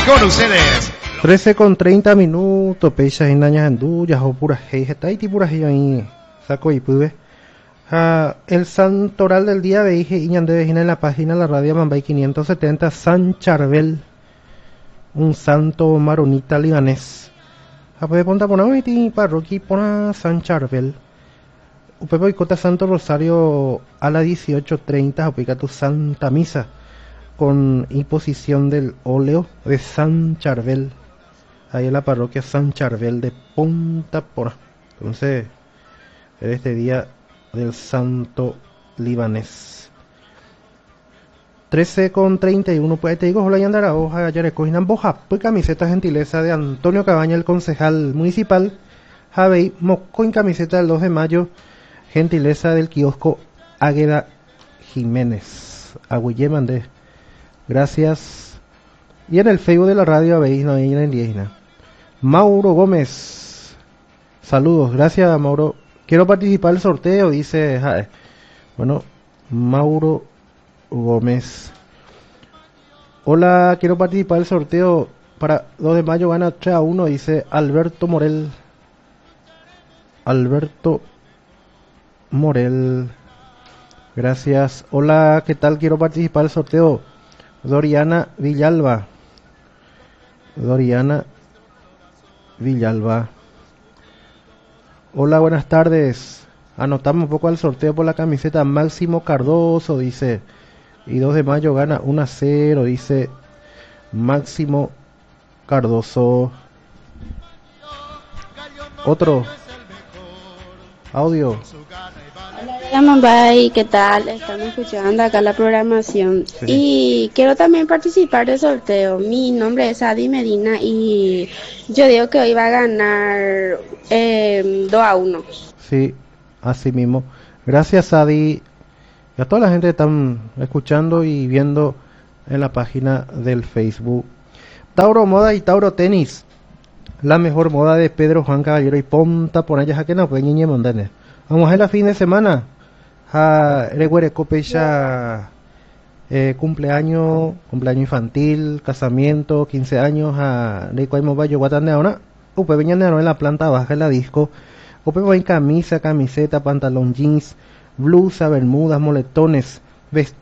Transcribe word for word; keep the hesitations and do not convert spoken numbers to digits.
con ustedes. trece con treinta minutos, peixas y nañas andullas o puras hey, está ahí puras hey ahí, saco y pude. Uh, el santoral del día veije Iñan de Vejina en la página de la radio Mambay quinientos setenta, San Charbel, un santo maronita libanés. A poder ponta por una parroquia pona San Charbel. Upepo y Cota Santo Rosario a las dieciocho treinta, aplica tu Santa Misa con imposición del óleo de San Charbel. Ahí en la parroquia San Charbel de Punta Pora. Entonces, en este día del santo libanés. trece con treinta y uno, pues te digo, hola y andar a hoja, ya recoginan boja, pues camiseta gentileza de Antonio Cabaña, el concejal municipal, Javey, Moco en camiseta del dos de mayo, gentileza del kiosco Águeda Jiménez, Agüillemandé, gracias. Y en el Facebook de la radio, veis, no hay en indígena. Mauro Gómez, saludos, gracias Mauro. Quiero participar del sorteo, dice, ja, bueno, Mauro Gómez. Hola, quiero participar del sorteo para dos de mayo, gana tres a uno, dice Alberto Morel. Alberto Morel, gracias. Hola, ¿qué tal? Quiero participar del sorteo. Doriana Villalba. Doriana Villalba. Hola, buenas tardes. Anotamos un poco al sorteo por la camiseta. Máximo Cardoso, dice. Y dos de mayo gana uno a cero, dice Máximo Cardoso. Otro audio. Hola Mambay, ¿qué tal? Estamos escuchando acá la programación. Sí. Y quiero también participar del sorteo. Mi nombre es Adi Medina y yo digo que hoy va a ganar eh, dos a uno. Sí, así mismo. Gracias Adi. Y a toda la gente que están escuchando y viendo en la página del Facebook. Tauro Moda y Tauro Tenis. La mejor moda de Pedro Juan Caballero y Ponta por allá que no pueden ni montanes. Vamos a el fin de semana. A recuerde copecha eh, cumpleaños, cumpleaños infantil, casamiento, quince años a de cuáimo va yo guatane ahora. Upe veñan en la planta baja de la disco. Upe va en camisa, camiseta, pantalón jeans, blusa, bermudas, moletones, vestidos.